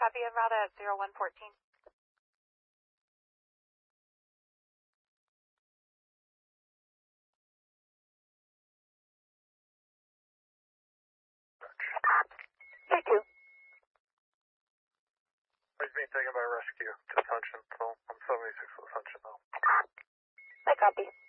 copy of route at 0114. Take 2. He's being taken by rescue to Ascension, so I'm 76 with Ascension now. I copy.